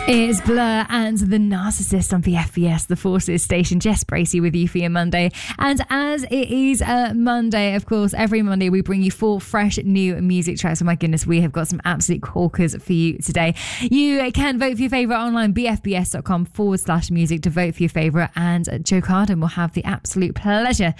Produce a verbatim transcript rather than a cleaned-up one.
It's Blur and The Narcissist on V F B S, the Forces station. Jess Bracey with you for your Monday. And as it is a Monday, of course, every Monday we bring you four fresh new music tracks. Oh my goodness, we have got some absolute corkers for you today. You can vote for your favourite online, bfbs.com forward slash music to vote for your favourite. And Joe Carden will have the absolute pleasure